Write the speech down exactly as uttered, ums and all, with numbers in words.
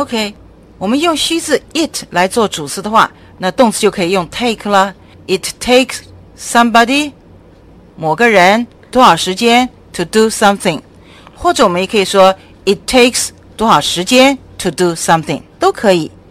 OK， 我们用虚字 it 来做主词的话，那动词就可以用 take 了。It takes somebody 某个人多少时间 to do something， 或者我们也可以说 it takes 多少时间 to do something 都可以。